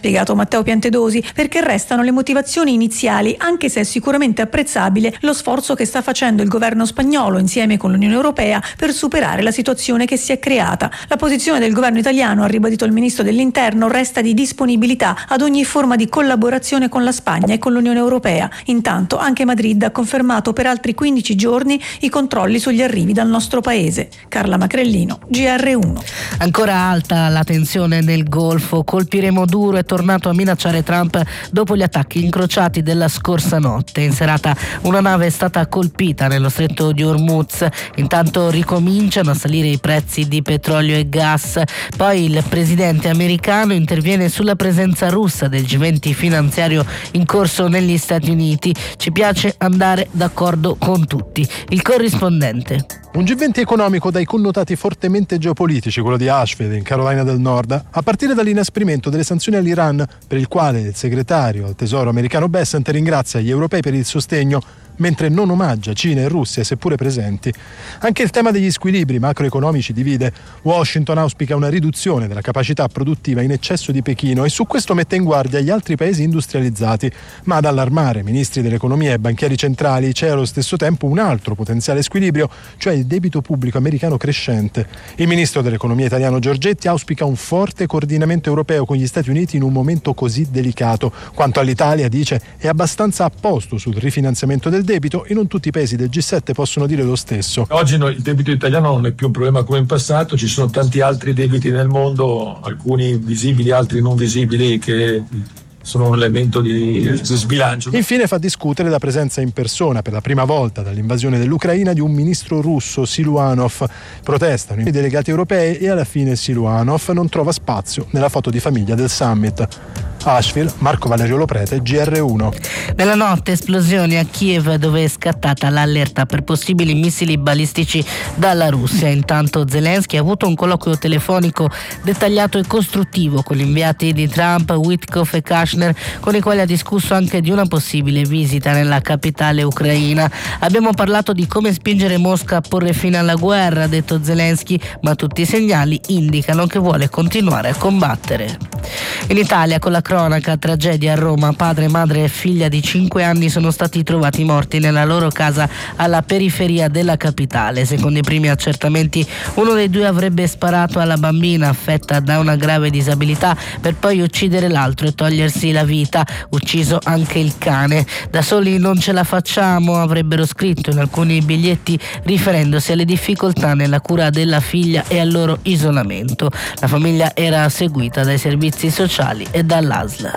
spiegato Matteo Piantedosi, perché restano le motivazioni iniziali, anche se è sicuramente apprezzabile lo sforzo che sta facendo il governo spagnolo insieme con l'Unione Europea per superare la situazione che si è creata. La posizione del governo italiano, ha ribadito il ministro dell'Interno, resta di disponibilità ad ogni forma di collaborazione con la Spagna e con l'Unione Europea. Intanto anche Madrid ha confermato per altri 15 giorni i controlli sugli arrivi dal nostro paese. Carla Macrellino, GR1. Ancora alta la tensione nel Golfo. Colpire Maduro è tornato a minacciare Trump dopo gli attacchi incrociati della scorsa notte. In serata una nave è stata colpita nello stretto di Hormuz. Intanto ricominciano a salire i prezzi di petrolio e gas. Poi il presidente americano interviene sulla presenza russa del G20 finanziario in corso negli Stati Uniti. Ci piace andare d'accordo con tutti. Il corrispondente. Un G20 economico dai connotati fortemente geopolitici, quello di Asheville in Carolina del Nord, a partire dall'inasprimento delle sanzioni all'Iran, per il quale il segretario al Tesoro americano Bessent ringrazia gli europei per il sostegno, mentre non omaggia Cina e Russia, seppure presenti. Anche il tema degli squilibri macroeconomici divide. Washington auspica una riduzione della capacità produttiva in eccesso di Pechino e su questo mette in guardia gli altri paesi industrializzati. Ma ad allarmare ministri dell'economia e banchieri centrali c'è allo stesso tempo un altro potenziale squilibrio, cioè il debito pubblico americano crescente. Il ministro dell'economia italiano Giorgetti auspica un forte coordinamento europeo con gli Stati Uniti in un momento così delicato. Quanto all'Italia, dice, è abbastanza a posto sul rifinanziamento del debito e non tutti i paesi del G7 possono dire lo stesso. Oggi il debito italiano non è più un problema come in passato, ci sono tanti altri debiti nel mondo, alcuni visibili, altri non visibili, che sono un elemento di sbilancio. Infine fa discutere la presenza in persona per la prima volta dall'invasione dell'Ucraina di un ministro russo, Siluanov. Protestano i delegati europei e alla fine Siluanov non trova spazio nella foto di famiglia del summit. Asheville, Marco Valerio Loprete, GR1. Nella notte esplosioni a Kiev, dove è scattata l'allerta per possibili missili balistici dalla Russia. Intanto Zelensky ha avuto un colloquio telefonico dettagliato e costruttivo con gli inviati di Trump, Witkoff e Kushner, con i quali ha discusso anche di una possibile visita nella capitale ucraina. Abbiamo parlato di come spingere Mosca a porre fine alla guerra, ha detto Zelensky, ma tutti i segnali indicano che vuole continuare a combattere. In Italia, con la cronaca, tragedia a Roma, padre, madre e figlia di 5 anni sono stati trovati morti nella loro casa alla periferia della capitale. Secondo i primi accertamenti, uno dei due avrebbe sparato alla bambina affetta da una grave disabilità per poi uccidere l'altro e togliersi la vita, ucciso anche il cane. Da soli non ce la facciamo, avrebbero scritto in alcuni biglietti, riferendosi alle difficoltà nella cura della figlia e al loro isolamento. La famiglia era seguita dai servizi sociali e dall'ASL.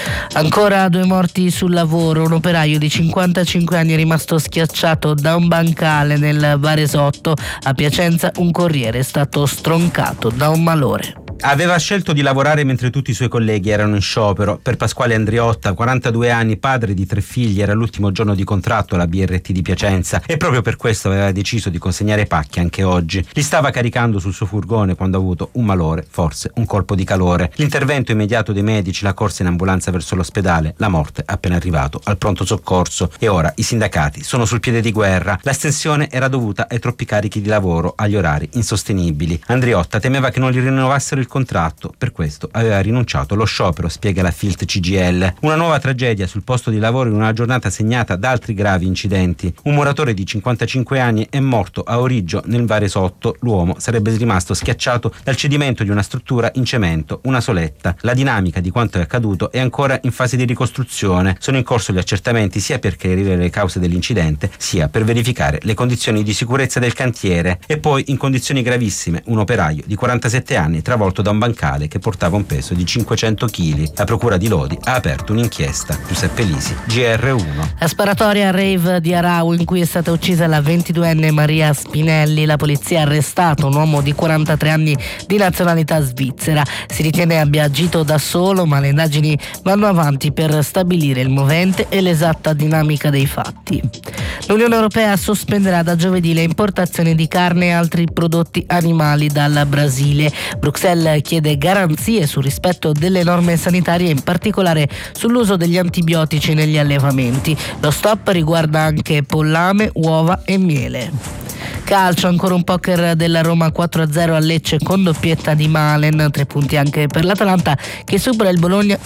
Ancora 2 morti sul lavoro. Un operaio di 55 anni è rimasto schiacciato da un bancale nel Varesotto. A Piacenza un corriere è stato stroncato da un malore. Aveva scelto di lavorare mentre tutti i suoi colleghi erano in sciopero. Per Pasquale Andriotta, 42 anni, padre di 3 figli, era l'ultimo giorno di contratto alla BRT di Piacenza e proprio per questo aveva deciso di consegnare pacchi anche oggi. Li stava caricando sul suo furgone quando ha avuto un malore, forse un colpo di calore. L'intervento immediato dei medici, la corsa in ambulanza verso l'ospedale, la morte appena arrivato al pronto soccorso. E ora i sindacati sono sul piede di guerra. L'astensione era dovuta ai troppi carichi di lavoro, agli orari insostenibili. Andriotta temeva che non gli rinnovassero il contratto, per questo aveva rinunciato allo sciopero, spiega la Filt CGIL. Una nuova tragedia sul posto di lavoro in una giornata segnata da altri gravi incidenti. Un muratore di 55 anni è morto a Origgio nel Varesotto. L'uomo sarebbe rimasto schiacciato dal cedimento di una struttura in cemento, una soletta. La dinamica di quanto è accaduto è ancora in fase di ricostruzione. Sono in corso gli accertamenti sia per chiarire le cause dell'incidente, sia per verificare le condizioni di sicurezza del cantiere. E poi, in condizioni gravissime, un operaio di 47 anni travolto da un bancale che portava un peso di 500 kg. La procura di Lodi ha aperto un'inchiesta. Giuseppe Lisi, GR1. La sparatoria rave di Arau, in cui è stata uccisa la 22enne Maria Spinelli. La polizia ha arrestato un uomo di 43 anni di nazionalità svizzera. Si ritiene abbia agito da solo, ma le indagini vanno avanti per stabilire il movente e l'esatta dinamica dei fatti. L'Unione Europea sospenderà da giovedì le importazioni di carne e altri prodotti animali dal Brasile. Bruxelles chiede garanzie sul rispetto delle norme sanitarie, in particolare sull'uso degli antibiotici negli allevamenti. Lo stop riguarda anche pollame, uova e miele. Calcio, ancora un poker della Roma 4-0 a Lecce con doppietta di Malen, 3 punti anche per l'Atalanta che supera il Bologna